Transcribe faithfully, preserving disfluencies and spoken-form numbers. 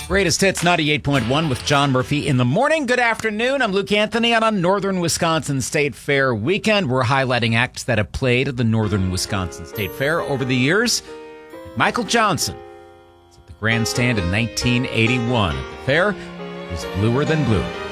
Greatest Hits ninety-eight point one with John Murphy in the morning. Good afternoon. I'm Luke Anthony on a Northern Wisconsin State Fair weekend. We're highlighting acts that have played at the Northern Wisconsin State Fair over the years. Michael Johnson was at the grandstand in nineteen eighty-one. The fair was bluer than blue.